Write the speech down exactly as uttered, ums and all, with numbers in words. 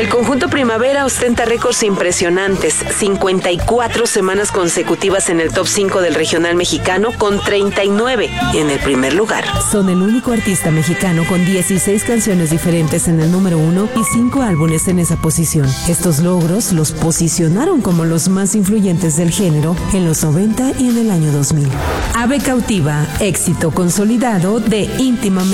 conjunto Primavera ostenta récords impresionantes, cincuenta y cuatro semanas consecutivas en el top cinco del regional mexicano con treinta y nueve en el primer lugar. Son el único artista mexicano con dieciséis canciones diferentes en el número uno y cinco álbumes en esa posición. Estos logros los posicionaron como los más influyentes del género en los noventa y en el año dos mil. Ave Cautiva, éxito consolidado de Íntimamente